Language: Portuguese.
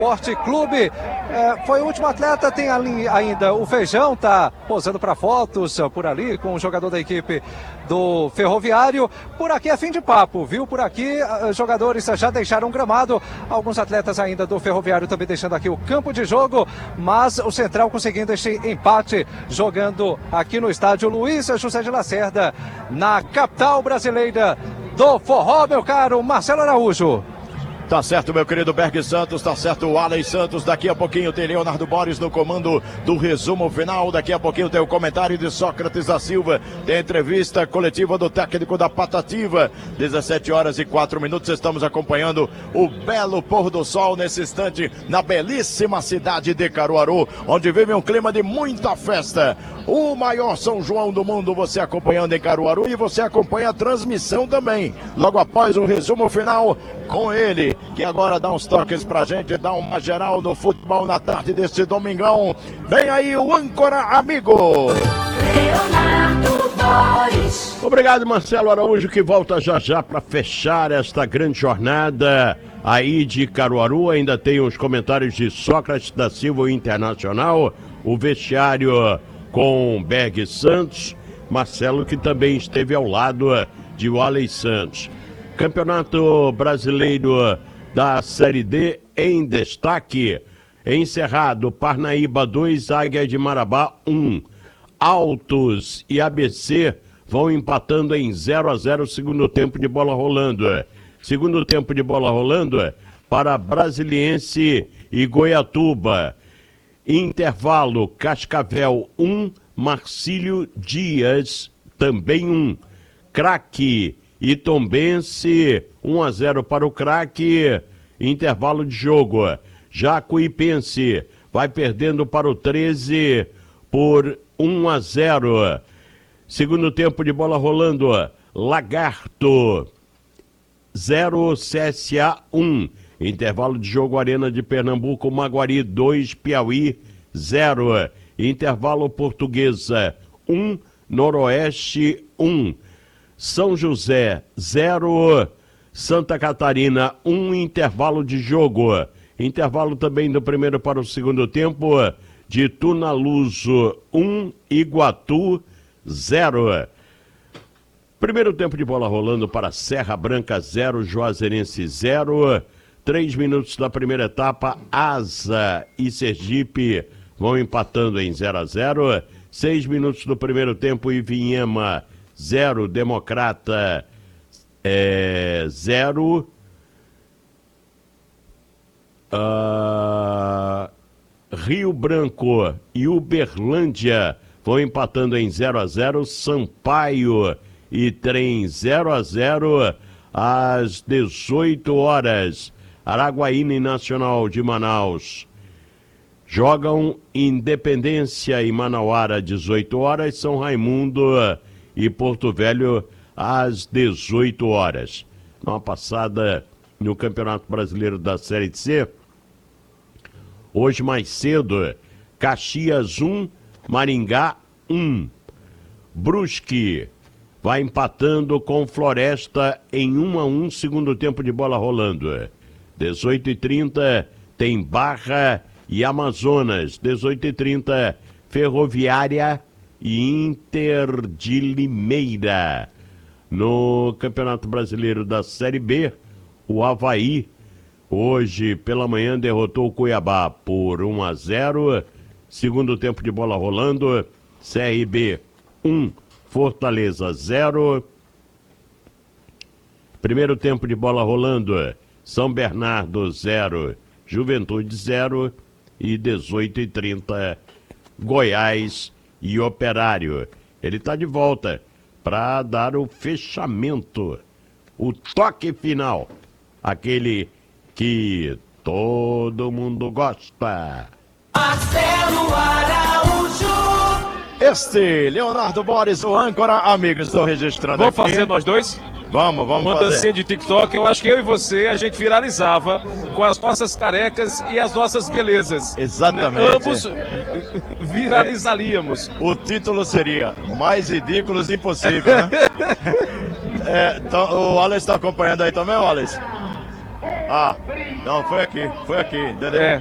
Esporte Clube, foi o último atleta, tem ali ainda o Feijão, tá posando para fotos por ali com o jogador da equipe do Ferroviário. Por aqui é fim de papo, viu? Por aqui jogadores já deixaram o gramado, alguns atletas ainda do Ferroviário também deixando aqui o campo de jogo, mas o Central conseguindo este empate, jogando aqui no estádio Luiz José de Lacerda, na capital brasileira do forró, meu caro Marcelo Araújo. Tá certo, meu querido Berg Santos, tá certo o Alex Santos. Daqui a pouquinho tem Leonardo Borges no comando do resumo final. Daqui a pouquinho tem o comentário de Sócrates da Silva. Tem a entrevista coletiva do técnico da Patativa. 17h04. Estamos acompanhando o belo pôr do sol nesse instante na belíssima cidade de Caruaru, onde vive um clima de muita festa. O maior São João do mundo, você acompanhando em Caruaru, e você acompanha a transmissão também. Logo após o resumo final com ele, que agora dá uns toques pra gente, dá uma geral no futebol na tarde deste domingão. Vem aí o âncora amigo Leonardo Borges. Obrigado, Marcelo Araújo, que volta já já para fechar esta grande jornada aí de Caruaru. Ainda tem os comentários de Sócrates da Silva, o Internacional, o vestiário com Berg Santos, Marcelo, que também esteve ao lado de Wally Santos. Campeonato Brasileiro da Série D em destaque. Encerrado, Parnaíba 2, Águia de Marabá 1. Altos e ABC vão empatando em 0-0, segundo tempo de bola rolando. Segundo tempo de bola rolando para Brasiliense e Goiatuba. Intervalo, Cascavel 1, Marcílio Dias também 1. Craque e Tombense 1-0 para o Craque. Intervalo de jogo. Jacuipense vai perdendo para o 13 por 1-0. Segundo tempo de bola rolando. Lagarto 0, CSA 1. Intervalo de jogo, Arena de Pernambuco, Maguari 2, Piauí 0. Intervalo, Portuguesa 1, Noroeste 1. São José 0, Santa Catarina 1, intervalo de jogo. Intervalo também do primeiro para o segundo tempo, de Tunaluso 1, Iguatu 0. Primeiro tempo de bola rolando para Serra Branca 0, Juazeirense 0. 3 minutos da primeira etapa, Asa e Sergipe vão empatando em 0-0. 6 minutos do primeiro tempo, Ivinhema 0, Democrata 0. Rio Branco e Uberlândia vão empatando em 0-0. Sampaio e Trem 0-0 às 18 horas. Araguaína e Nacional de Manaus jogam Independência e Manauara às 18 horas. São Raimundo e Porto Velho às 18 horas. Uma passada no Campeonato Brasileiro da Série C. Hoje mais cedo, Caxias 1, Maringá 1. Brusque vai empatando com Floresta em 1-1, segundo tempo de bola rolando. 18h30 tem Barra e Amazonas. 18h30, Ferroviária e Inter de Limeira. No Campeonato Brasileiro da Série B, o Avaí, hoje pela manhã, derrotou o Cuiabá por 1-0. Segundo tempo de bola rolando, CRB 1, Fortaleza 0. Primeiro tempo de bola rolando, São Bernardo 0, Juventude 0. E 18h30, Goiás e Operário. Ele está de volta para dar o fechamento, o toque final, aquele que todo mundo gosta. Marcelo Araújo. Este, Leonardo Borges, o âncora, amigos, estou registrando Vamos aqui. fazer nós dois? Vamos Uma fazer. dancinha de TikTok. Eu acho que eu e você, a gente viralizava com as nossas carecas e as nossas belezas. Exatamente. Ambos viralizaríamos. O título seria Mais Ridículos Impossível, né? Então, o Wallace está acompanhando aí também, Wallace? Ah, não, foi aqui, entendeu? É.